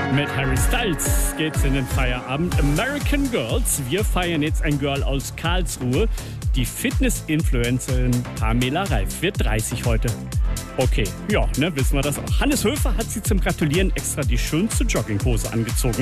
Mit Harry Styles geht's in den Feierabend. American Girls. Wir feiern jetzt ein Girl aus Karlsruhe. Die Fitness-Influencerin Pamela Reif wird 30 heute. Okay, ja, wissen wir das auch. Hannes Höfer hat sie zum Gratulieren extra die schönste Jogginghose angezogen.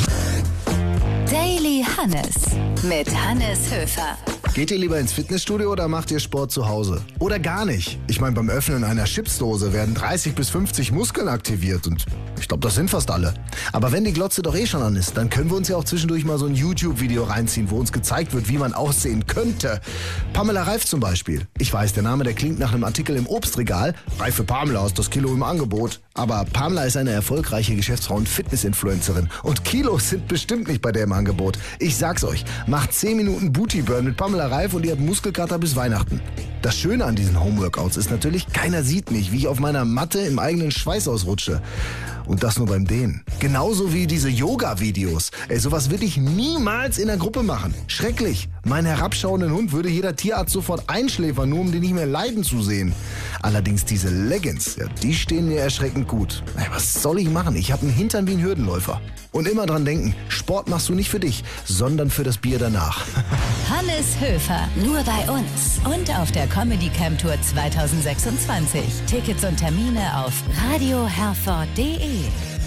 Daily Hannes mit Hannes Höfer. Geht ihr lieber ins Fitnessstudio oder macht ihr Sport zu Hause? Oder gar nicht? Ich meine, beim Öffnen einer Chipsdose werden 30 bis 50 Muskeln aktiviert und ich glaube, das sind fast alle. Aber wenn die Glotze doch schon an ist, dann können wir uns ja auch zwischendurch mal so ein YouTube-Video reinziehen, wo uns gezeigt wird, wie man aussehen könnte. Pamela Reif zum Beispiel. Ich weiß, der Name, der klingt nach einem Artikel im Obstregal. Reife Pamela ist das Kilo im Angebot. Aber Pamela ist eine erfolgreiche Geschäftsfrau und Fitness-Influencerin. Und Kilos sind bestimmt nicht bei der im Angebot. Ich sag's euch, macht 10 Minuten Booty-Burn mit Pamela Reif und ihr habt Muskelkater bis Weihnachten. Das Schöne an diesen Homeworkouts ist natürlich, keiner sieht mich, wie ich auf meiner Matte im eigenen Schweiß ausrutsche. Und das nur beim Dehnen. Genauso wie diese Yoga-Videos. Sowas würde ich niemals in der Gruppe machen. Schrecklich. Meinen herabschauenden Hund würde jeder Tierarzt sofort einschläfern, nur um den nicht mehr leiden zu sehen. Allerdings diese Leggings, die stehen mir erschreckend gut. Was soll ich machen? Ich habe einen Hintern wie ein Hürdenläufer. Und immer dran denken, Sport machst du nicht für dich, sondern für das Bier danach. Hannes Höfer, nur bei uns und auf der Comedy Camp Tour 2026. Tickets und Termine auf radioherford.de.